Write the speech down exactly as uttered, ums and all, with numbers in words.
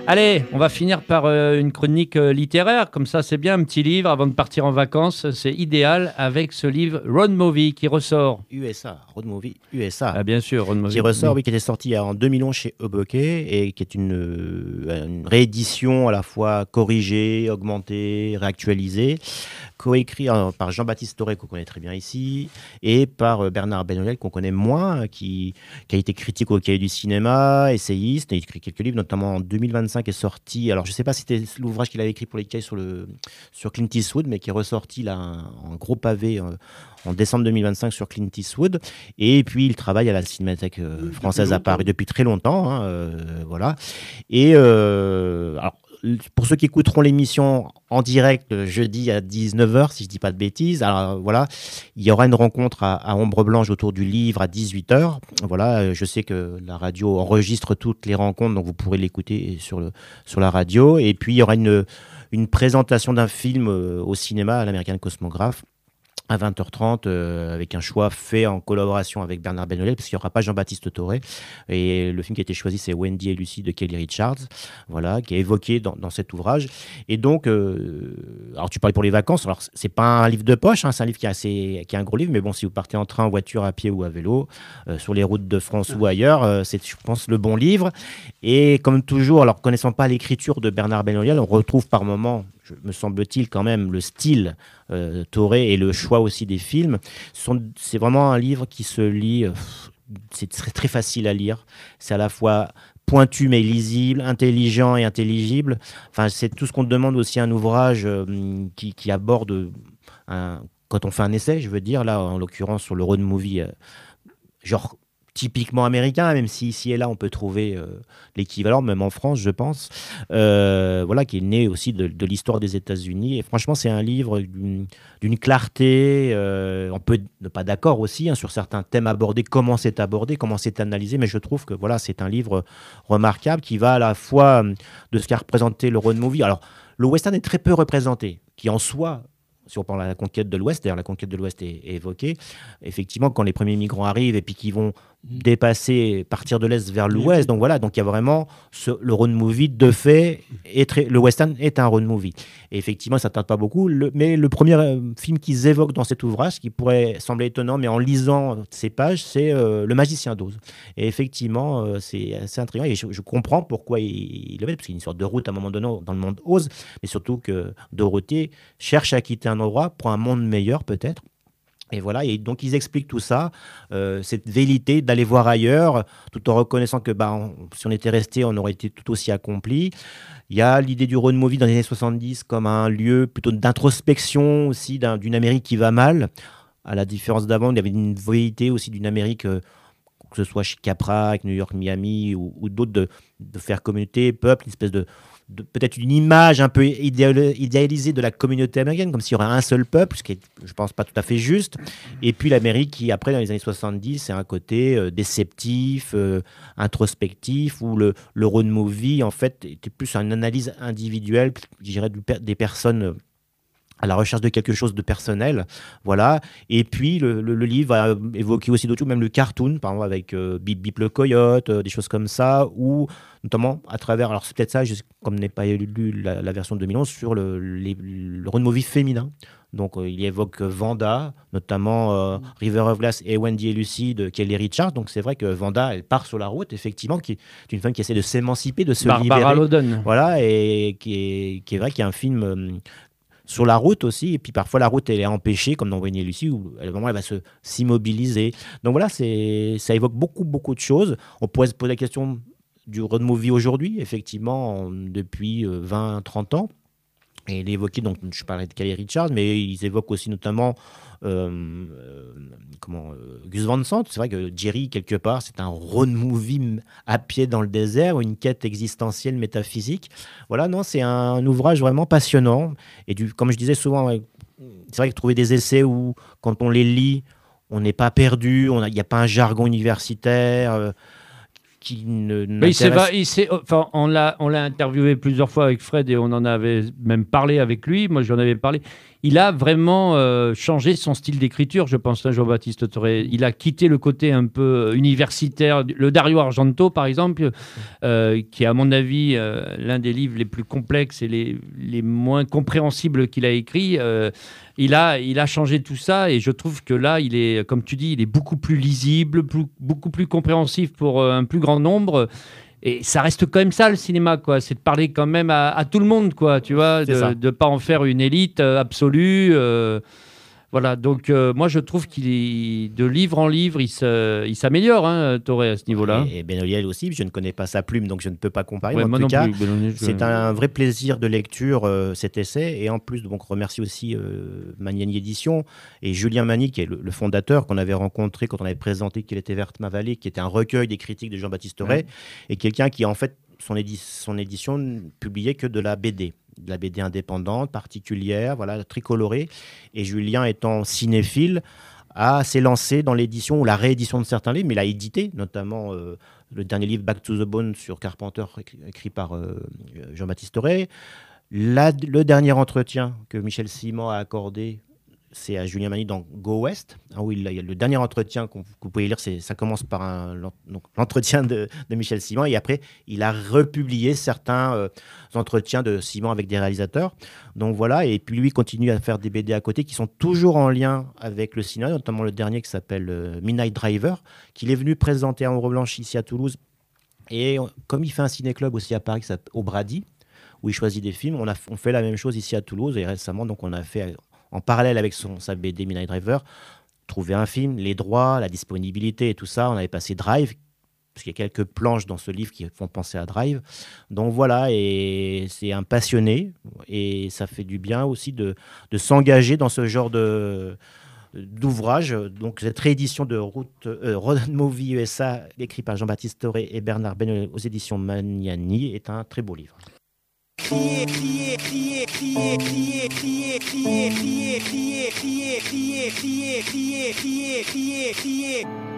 Allez, on va finir par euh, une chronique euh, littéraire. Comme ça, c'est bien, un petit livre avant de partir en vacances. C'est idéal avec ce livre Road Movie qui ressort. U S A, Road Movie U S A. Ah, bien sûr, Road Movie. Qui ressort, oui. oui, qui était sorti en deux mille onze chez Hoboken et qui est une, euh, une réédition à la fois corrigée, augmentée, réactualisée, coécrit euh, par Jean-Baptiste Toré, qu'on connaît très bien ici, et par euh, Bernard Benoliel, qu'on connaît moins, qui, qui a été critique au Cahier du cinéma, essayiste, et il a écrit quelques livres, notamment en deux mille vingt-cinq est sorti, alors je ne sais pas si c'était l'ouvrage qu'il avait écrit pour les Cahiers sur, le, sur Clint Eastwood, mais qui est ressorti là, un, un gros pavé euh, en décembre deux mille vingt-cinq sur Clint Eastwood, et puis il travaille à la Cinémathèque euh, française à Paris depuis très longtemps, hein, euh, voilà, et euh, alors, pour ceux qui écouteront l'émission en direct jeudi à dix-neuf heures, si je ne dis pas de bêtises, alors voilà, il y aura une rencontre à, à Ombre Blanche autour du livre à dix-huit heures. Voilà, je sais que la radio enregistre toutes les rencontres, donc vous pourrez l'écouter sur, le, sur la radio. Et puis, il y aura une, une présentation d'un film au cinéma à l'American Cosmographe à vingt heures trente, euh, avec un choix fait en collaboration avec Bernard Benoliel, parce qu'il n'y aura pas Jean-Baptiste Toré. Et le film qui a été choisi, c'est Wendy et Lucie de Kelly Richards, voilà, qui est évoqué dans, dans cet ouvrage. Et donc, euh, alors tu parlais pour les vacances, alors c'est pas un livre de poche, hein, c'est un livre qui est, assez, qui est un gros livre, mais bon, si vous partez en train, en voiture, à pied ou à vélo, euh, sur les routes de France ou ailleurs, euh, c'est, je pense, le bon livre. Et comme toujours, alors connaissant pas l'écriture de Bernard Benoliel, on retrouve par moments, je, me semble-t-il quand même, le style euh, Toré et le choix aussi des films. Sont, c'est vraiment un livre qui se lit, euh, c'est très, très facile à lire. C'est à la fois pointu mais lisible, intelligent et intelligible. Enfin, c'est tout ce qu'on demande aussi à un ouvrage euh, qui, qui aborde, un, quand on fait un essai, je veux dire, là en l'occurrence sur le road movie, euh, genre typiquement américain, même si ici et là on peut trouver euh, l'équivalent, même en France, je pense, euh, voilà, qui est né aussi de, de l'histoire des États-Unis. Et franchement, c'est un livre d'une, d'une clarté. Euh, on peut ne pas d'accord aussi hein, sur certains thèmes abordés, comment c'est abordé, comment c'est analysé, mais je trouve que voilà, c'est un livre remarquable qui va à la fois de ce qu'a représenté le road movie. Alors, le western est très peu représenté, qui en soi, si on parle de la conquête de l'Ouest, d'ailleurs la conquête de l'Ouest est, est évoquée, effectivement quand les premiers migrants arrivent et puis qu'ils vont dépasser, partir de l'Est vers l'Ouest, donc voilà, donc il y a vraiment ce, le road movie de fait, est très, le western est un road movie. Et effectivement, ça ne tarde pas beaucoup, le, mais le premier euh, film qu'ils évoquent dans cet ouvrage, qui pourrait sembler étonnant, mais en lisant ces pages, c'est euh, Le Magicien d'Oz. Et effectivement, euh, c'est assez intriguant, et je, je comprends pourquoi il, il le fait, parce qu'il y a une sorte de route à un moment donné dans le monde Oz, mais surtout que Dorothée cherche à quitter un endroit pour un monde meilleur peut-être. Et voilà, et donc ils expliquent tout ça, euh, cette velléité d'aller voir ailleurs, tout en reconnaissant que bah, on, si on était resté, on aurait été tout aussi accompli. Il y a l'idée du road movie dans les années soixante-dix comme un lieu plutôt d'introspection aussi d'un, d'une Amérique qui va mal. À la différence d'avant, il y avait une velléité aussi d'une Amérique, euh, que ce soit chez Capra, avec New York, Miami ou, ou d'autres, de, de faire communauté, peuple, une espèce de... De, peut-être une image un peu idéal, idéalisée de la communauté américaine, comme s'il y aurait un seul peuple, ce qui est, je pense, pas tout à fait juste. Et puis l'Amérique qui, après, dans les années soixante-dix, c'est un côté euh, déceptif, euh, introspectif, où le, le road movie, en fait, était plus une analyse individuelle, je dirais, du, des personnes... Euh, à la recherche de quelque chose de personnel, voilà. Et puis le, le, le livre va évoquer aussi d'autres choses, même le cartoon, par exemple avec euh, Bip Bip le coyote, euh, des choses comme ça, ou notamment à travers, alors c'est peut-être ça, je, comme je n'ai pas lu la, la version de deux mille onze, sur le, les, le road movie féminin. Donc euh, il évoque Vanda, notamment euh, River of Glass et Wendy et Lucie de Kelly Richards. Donc c'est vrai que Vanda, elle part sur la route, effectivement, qui est une femme qui essaie de s'émanciper, de se Barbara libérer. Loden. Voilà, et qui est, qui est vrai qu'il y a un film... Euh, sur la route aussi, et puis parfois la route elle est empêchée, comme dans Wendy et Lucie, où elle, vraiment, elle va se, s'immobiliser. Donc voilà, c'est, ça évoque beaucoup, beaucoup de choses. On pourrait se poser la question du road movie aujourd'hui, effectivement, depuis vingt trente ans. Et il est évoqué, donc je parlais de Kelly Richards, mais ils évoquent aussi notamment euh, euh, comment, euh, Gus Van Sant. C'est vrai que Jerry, quelque part, c'est un road movie à pied dans le désert, une quête existentielle, métaphysique. Voilà, non, c'est un ouvrage vraiment passionnant. Et du, comme je disais souvent, c'est vrai que trouver des essais où, quand on les lit, on n'est pas perdu, il n'y a, a pas un jargon universitaire... Euh, qui ne Mais il s'est, il s'est, enfin, on l'a, on l'a interviewé plusieurs fois avec Fred et on en avait même parlé avec lui. Moi, j'en avais parlé. il a vraiment euh, changé son style d'écriture, je pense, là, Jean-Baptiste Toré. Il a quitté le côté un peu universitaire. Le Dario Argento, par exemple, euh, qui est, à mon avis, euh, l'un des livres les plus complexes et les, les moins compréhensibles qu'il a écrit. Euh, il, a, il a changé tout ça et je trouve que là, il est, comme tu dis, il est beaucoup plus lisible, plus, beaucoup plus compréhensif pour euh, un plus grand nombre. Et ça reste quand même ça, le cinéma, quoi. C'est de parler quand même à, à tout le monde, quoi, tu vois, de ne pas en faire une élite euh, absolue. Euh, voilà, donc euh, moi, je trouve qu'il est, de livre en livre, il, se, il s'améliore, hein, Toré, à ce niveau-là. Et, et Benoliel aussi, je ne connais pas sa plume, donc je ne peux pas comparer. Ouais, mais en moi tout non cas, plus, Benoliel, je- c'est un vrai plaisir de lecture, euh, cet essai. Et en plus, donc, remercie aussi euh, Magnani Édition et Julien Mani, qui est le, le fondateur, qu'on avait rencontré quand on avait présenté Qu'il était verte ma vallée, qui était un recueil des critiques de Jean-Baptiste Toré, ouais. Et quelqu'un qui, en fait, son, édi- son édition ne publiait que de la B D. De la B D indépendante, particulière, voilà, très colorée. Et Julien, étant cinéphile, a s'est lancé dans l'édition ou la réédition de certains livres, mais il a édité, notamment euh, le dernier livre Back to the Bone sur Carpenter, écrit, écrit par euh, Jean-Baptiste Toré. La, le dernier entretien que Michel Simon a accordé, c'est à Julien Mani dans Go West, hein, où il, il y a le dernier entretien qu'on, que vous pouvez lire, c'est, ça commence par un, donc, l'entretien de, de Michel Simon, et après, il a republié certains euh, entretiens de Simon avec des réalisateurs. Donc voilà, et puis lui continue à faire des B D à côté qui sont toujours en lien avec le cinéma, notamment le dernier qui s'appelle euh, Midnight Driver, qu'il est venu présenter en Ombre-Blanche ici à Toulouse. Et comme il fait un ciné-club aussi à Paris, au Brady, où il choisit des films, on, a, on fait la même chose ici à Toulouse, et récemment, donc on a fait... en parallèle avec son, sa B D Midnight Driver, trouver un film, les droits, la disponibilité et tout ça. On avait passé Drive, parce qu'il y a quelques planches dans ce livre qui font penser à Drive. Donc voilà, et c'est un passionné, et ça fait du bien aussi de, de s'engager dans ce genre de, d'ouvrage. Donc cette réédition de Route, euh, Road Movie U S A, écrit par Jean-Baptiste Toré et Bernard Benoliel aux éditions Magnani, est un très beau livre. Crier, crier, crier, crier, crier, crier, crier, crier, crier, crier, crier, crier, crier, crier, crier, crier.